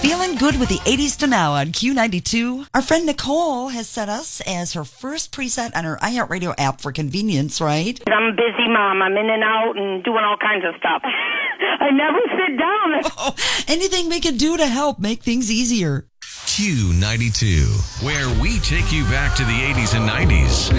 Feeling good with the 80s to now on Q92. Our friend Nicole has set us as her first preset on her iHeartRadio app for convenience, right? I'm a busy mom. I'm in and out and doing all kinds of stuff. I never sit down. Oh, anything we can do to help make things easier. Q92, where we take you back to the 80s and 90s.